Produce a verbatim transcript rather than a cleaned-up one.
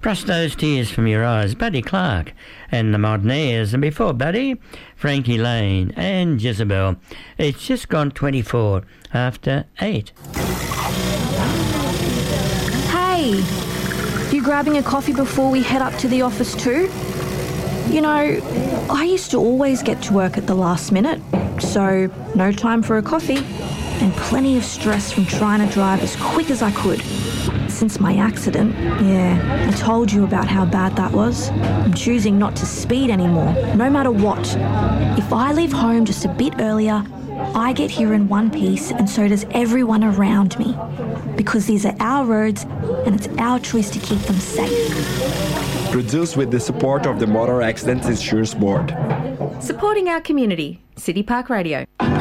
Brush those tears from your eyes, Buddy Clark and the Modernaires. And before Buddy, Frankie Lane and Jezebel. It's just gone twenty-four after eight. Hey, you grabbing a coffee before we head up to the office too? You know, I used to always get to work at the last minute, so no time for a coffee and plenty of stress from trying to drive as quick as I could. Since my accident, yeah, I told you about how bad that was. I'm choosing not to speed anymore, no matter what. If I leave home just a bit earlier, I get here in one piece and so does everyone around me. Because these are our roads and it's our choice to keep them safe. Produced with the support of the Motor Accident Insurance Board. Supporting our community, City Park Radio.